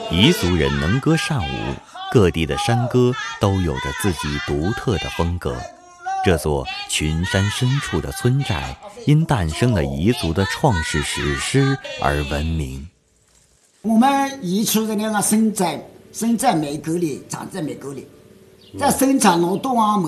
彝族人能歌善舞，各地的山歌都有着自己独特的风格。这座群山深处的村寨，因诞生了彝族的创世史诗而闻名。 我们彝族人那个生在梅沟里，长在梅沟里，在生产劳动啊。